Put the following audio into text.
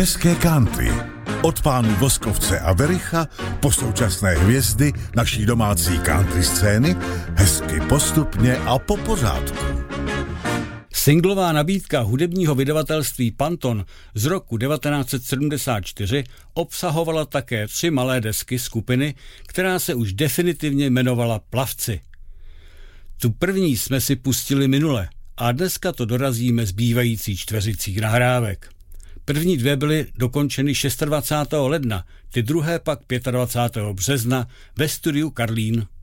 České country. Od pánů Voskovce a Vericha po současné hvězdy naší domácí country scény, hezky postupně a po pořádku. Singlová nabídka hudebního vydavatelství Panton z roku 1974 obsahovala také 3 malé desky skupiny, která se už definitivně jmenovala Plavci. Tu první jsme si pustili minule a dneska to dorazíme zbývající čtveřicí nahrávek. První 2 byly dokončeny 26. ledna, ty druhé pak 25. března ve studiu Karlín.